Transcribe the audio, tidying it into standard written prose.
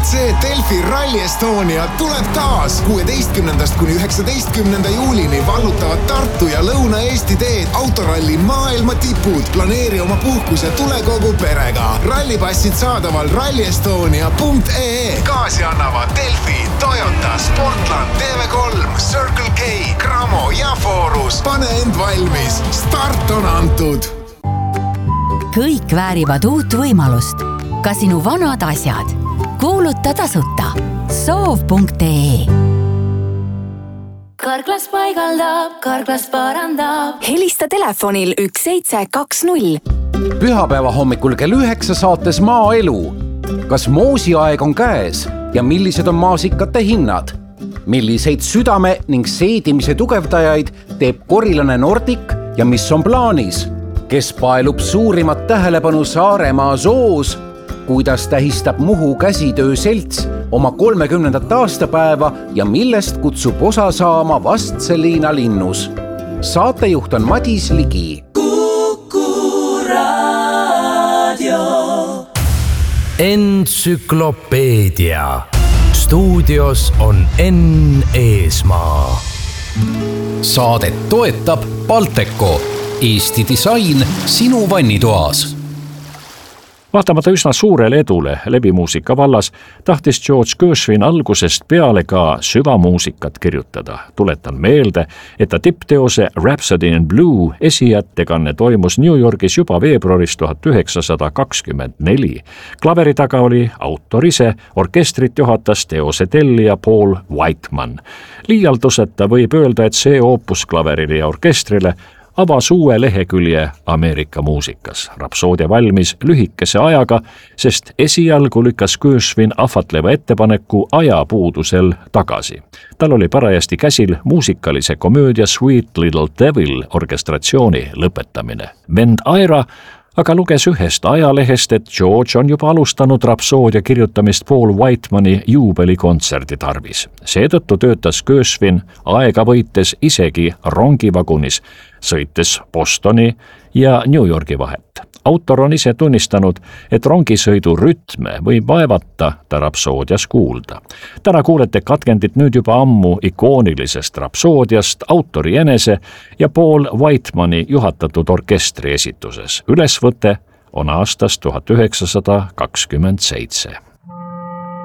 WRC Delfi Rally Estonia tuleb taas 16. kuni 19. juulini vallutavad Tartu ja Lõuna-Eesti teed autoralli maailma tipud. Planeeri oma puhkus ja tule kogu perega. Rallipassid saadaval rallyestonia.ee. Kaasi annavad Delfi, Toyota, Sportland, TV3, Circle K, Cramo ja Forus. Pane end valmis. Start on antud. Kõik väärivad uut võimalust. Ka sinu vanad asjad. Kuuluta tasuta. Soov.ee. Karklas paigaldab, Karklas parandab. Helista telefonil 1720. Pühapäeva hommikul kell 9 saates Maaelu. Kas moosiaeg on käes ja millised on maasikate hinnad? Milliseid südame ning seedimise tugevdajaid teeb korilane Nordic ja mis on plaanis? Kes paelub suurimat tähelepanu Saaremaa zoos? Kuidas tähistab Muhu käsitöö selts oma 30. aastapäeva ja millest kutsub osa saama Vastseliina linnus? Saatejuht on Madis Ligi. Kuku Raadio. Entsüklopeedia. Stuudios on Enn Eesmaa. Saadet toetab Balteco. Eesti disain sinu vannitoas. Vaatamata üsna suurele edule levimuusika vallas tahtis George Gershwin algusest peale ka süvamuusikat kirjutada. Tuletan meelde, et ta tippteose Rhapsody in Blue esiettekanne toimus New Yorgis juba veebruaris 1924. Klaveri taga oli autor ise, orkestrit juhatas teose tellija Paul Whiteman. Liialduseta võib öelda, et see oopus klaverile ja orkestrile avas uue lehekülje Ameerika muusikas. Rapsoodia valmis lühikese ajaga, sest esialgu lükkas Gershwin ahvatleva ettepaneku ajapuudusel tagasi. Tal oli parajasti käsil muusikalise komöödia Sweet Little Devil orkestratsiooni lõpetamine. Vend Ira aga luges ühest ajalehest, et George on juba alustanud rapsoodia kirjutamist Paul Whitemani juubelikontserdi tarvis. Seetõttu töötas Gershwin aega võites isegi rongivagunis, sõites Bostoni ja New Yorgi vahet. Autor on ise tunnistanud, et rongisõidu rütme võib vaevata ta rapsoodias kuulda. Täna kuulete katkendit nüüd juba ammu ikoonilisest rapsoodiast autori enese ja Paul Whitemani juhatatud orkestri esituses. Ülesvõte on aastast 1927.